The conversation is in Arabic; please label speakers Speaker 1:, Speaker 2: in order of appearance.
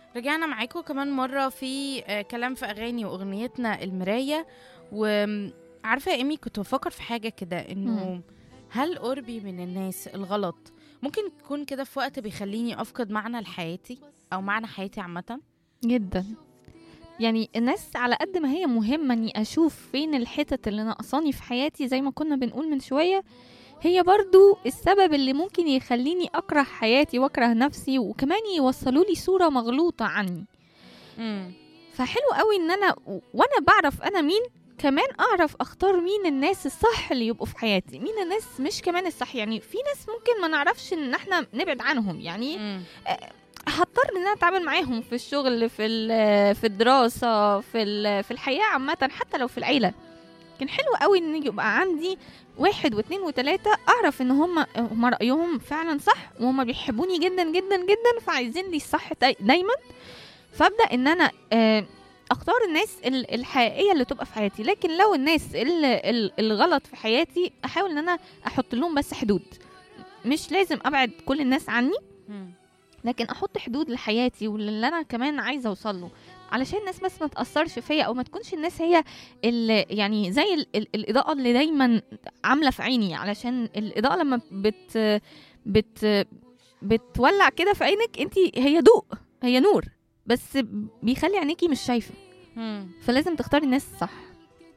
Speaker 1: رجعنا معاكم كمان مرة في كلام في أغاني وأغنيتنا المراية. وعارفة يا إيمي، كنت بفكر في حاجة كده،
Speaker 2: إمم،
Speaker 1: إنه هل قربي من الناس الغلط ممكن يكون كده في وقت بيخليني أفقد معنى لحياتي أو معنى حياتي عامة؟
Speaker 2: جدًا. يعني الناس على قد ما هي مهمة إني أشوف فين الحتت اللي ناقصاني في حياتي زي ما كنا بنقول من شوية، هي برضه السبب اللي ممكن يخلّيني أكره حياتي وأكره نفسي، وكمان يوصّلوا لي صورة مغلوطة عني.
Speaker 1: امم.
Speaker 2: فحلو أوي إن أنا وأنا باعرف أنا مين، كمان أعرف أختار مين الناس الصح اللي يبقوا في حياتي، مين الناس مش كمان الصح. يعني في ناس ممكن ما نعرفش إن إحنا نبعد عنهم، يعني
Speaker 1: امم.
Speaker 2: هاضطر إن أنا أتعامل معاهم في الشغل، في الدراسة، في الحياة عامةً، حتى لو في العيلة. لكن حلو أوي إن يبقى عندي 1 و2 و3 أعرف إن هم رأيهم فعلًا صح، وهم بيحبوني جدًا، جدًا، جدًا، فعايزين لي الصح دايمًا. فابدا ان انا اختار الناس الحقيقيه اللي تبقى في حياتي. لكن لو الناس الغلط في حياتي احاول ان انا احط لهم بس حدود. مش لازم ابعد كل الناس عني،
Speaker 1: امم.
Speaker 2: لكن احط حدود لحياتي واللي انا كمان عايزه اوصل له، علشان الناس بس ما تاثرش فيا، او ما تكونش الناس هي اللي يعني زي الاضاءه اللي دايما عامله في عيني. علشان الاضاءه لما بت بتولع كده في عينك انت، هي ضوء، هي نور، بس بيخلي عينيكي مش شايفه.
Speaker 1: امم.
Speaker 2: فلازم تختاري الناس صح.